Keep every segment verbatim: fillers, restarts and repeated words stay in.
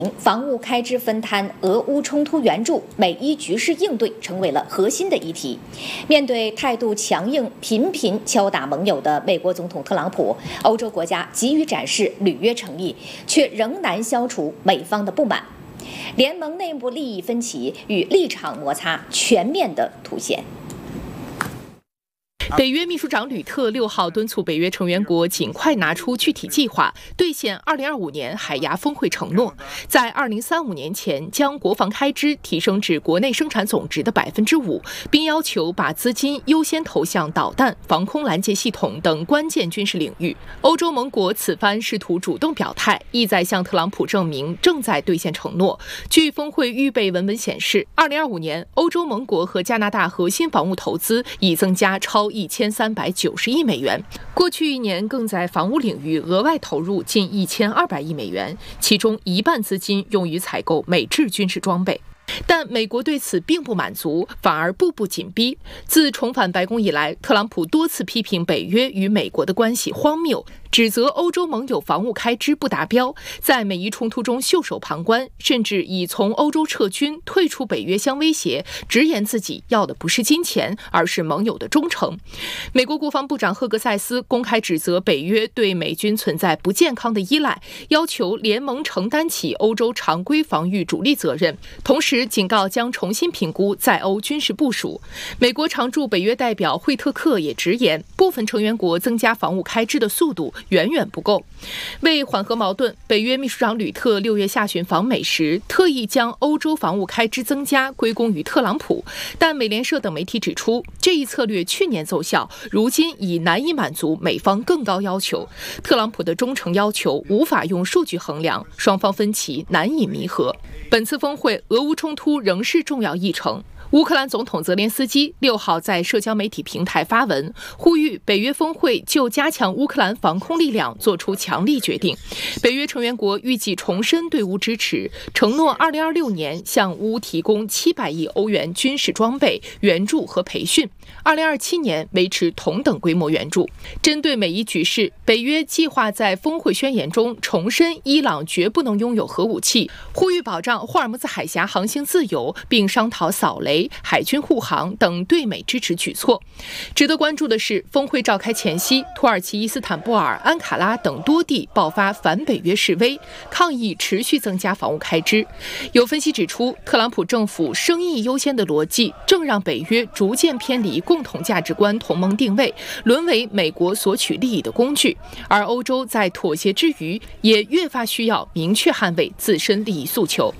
防务开支分摊、俄乌冲突援助、美伊局势应对成为了核心的议题。面对态度强硬、频频敲打盟友的美国总统特朗普，欧洲国家急于展示履约诚意，却仍难消除美方的不满。联盟内部利益分歧与立场摩擦全面的凸显。 北约秘书长吕特六号敦促北约成员国尽快拿出具体计划，兑现二零二五年海牙峰会承诺，在二零三五年前将国防开支提升至国内生产总值的百分之五，并要求把资金优先投向导弹、防空拦截系统等关键军事领域。欧洲盟国此番试图主动表态，意在向特朗普证明正在兑现承诺。据峰会预备文本显示，二零二五年欧洲盟国和加拿大核心防务投资已增加超一千三百九十亿美元，过去一年更在防务领域额外投入近一千二百亿美元，其中一半资金用于采购美制军事装备。但美国对此并不满足，反而步步紧逼。自重返白宫以来，特朗普多次批评北约与美国的关系荒谬，指责欧洲盟友防务开支不达标，在美伊冲突中袖手旁观，甚至以从欧洲撤军、退出北约相威胁，直言自己要的不是金钱，而是盟友的忠诚。美国国防部长赫格塞斯公开指责北约对美军存在不健康的依赖，要求联盟承担起欧洲常规防御主力责任，同时警告将重新评估在欧军事部署。美国常驻北约代表惠特克也直言，部分成员国增加防务开支的速度远远不够。为缓和矛盾，北约秘书长吕特六月下旬访美时，特意将欧洲防务开支增加归功于特朗普。但美联社等媒体指出，这一策略去年奏效，如今已难以满足美方更高要求。特朗普的忠诚要求无法用数据衡量，双方分歧难以弥合。本次峰会，俄乌冲突仍是重要议程。乌克兰总统泽连斯基六号在社交媒体平台发文，呼吁北约峰会就加强乌克兰防空力量做出强力决定。北约成员国预计重申对乌支持，承诺二零二六年向乌提供七百亿欧元军事装备援助和培训，二零二七年维持同等规模援助。针对美伊局势，北约计划在峰会宣言中重申伊朗绝不能拥有核武器，呼吁保障霍尔木兹海峡航行自由，并商讨扫雷、海军护航等对美支持举措。值得关注的是，峰会召开前夕，土耳其伊斯坦布尔、安卡拉等多地爆发反北约示威，抗议持续增加防务开支。有分析指出，特朗普政府生意优先的逻辑正让北约逐渐偏离共同价值观同盟定位，沦为美国索取利益的工具。而欧洲在妥协之余，也越发需要明确捍卫自身利益诉求。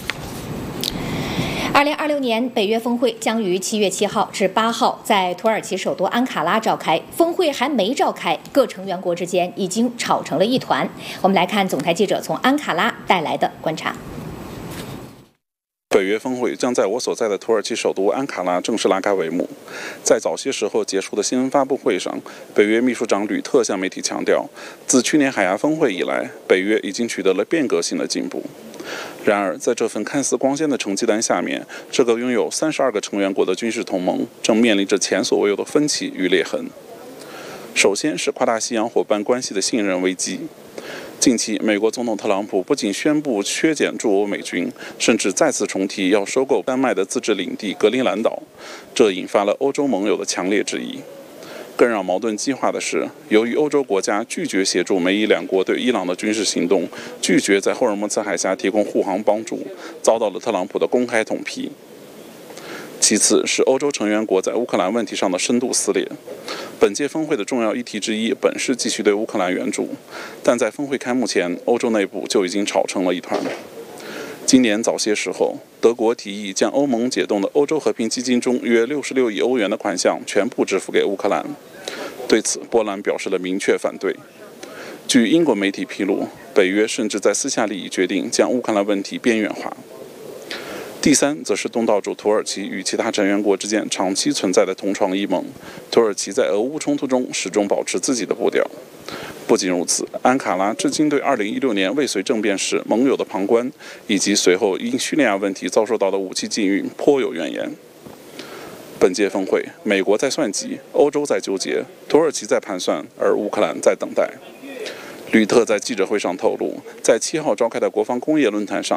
二零二六年北约峰会将于七月七号至八号在土耳其首都安卡拉召开。峰会还没召开，各成员国之间已经吵成了一团。我们来看总台记者从安卡拉带来的观察。 北约峰会将在我所在的土耳其首都安卡拉正式拉开帷幕。在早些时候结束的新闻发布会上，北约秘书长吕特向媒体强调，自去年海牙峰会以来，北约已经取得了变革性的进步。然而，在这份看似光鲜的成绩单下面，这个拥有三十二个成员国的军事同盟正面临着前所未有的分歧与裂痕。首先是跨大西洋伙伴关系的信任危机。近期，美国总统特朗普不仅宣布削减驻欧美军，甚至再次重提要收购丹麦的自治领地格陵兰岛，这引发了欧洲盟友的强烈质疑。更让矛盾激化的是，由于欧洲国家拒绝协助美伊两国对伊朗的军事行动，拒绝在霍尔木兹海峡提供护航帮助，遭到了特朗普的公开痛批。其次是欧洲成员国在乌克兰问题上的深度撕裂。本届峰会的重要议题之一本是继续对乌克兰援助，但在峰会开幕前，欧洲内部就已经吵成了一团。今年早些时候，德国提议将欧盟解冻的欧洲和平基金中约六十六亿欧元的款项全部支付给乌克兰。对此，波兰表示了明确反对。据英国媒体披露，北约甚至在私下里已决定将乌克兰问题边缘化。第三，则是东道主土耳其与其他成员国之间长期存在的同床异梦。土耳其在俄乌冲突中始终保持自己的步调。不仅如此，安卡拉至今对二零一六年未遂政变时盟友的旁观，以及随后因叙利亚问题遭受到的武器禁运颇有怨言。本届峰会，美国在算计，欧洲在纠结，土耳其在盘算，而乌克兰在等待。吕特在记者会上透露，在七号召开的国防工业论坛上，